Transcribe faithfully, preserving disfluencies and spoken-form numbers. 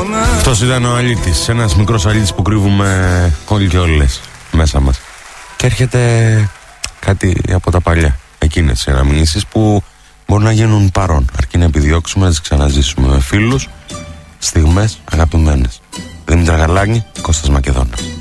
Αυτός ήταν ο αλήτης, ένας μικρός αλήτης που κρύβουμε όλοι και όλες μέσα μας. Και έρχεται κάτι από τα παλιά, εκείνες οι αναμνήσεις που μπορούν να γίνουν παρόν, αρκεί να επιδιώξουμε να τις ξαναζήσουμε με φίλους, στιγμές αγαπημένες. Δήμητρα Γαλάνη, Κώστας Μακεδόνας.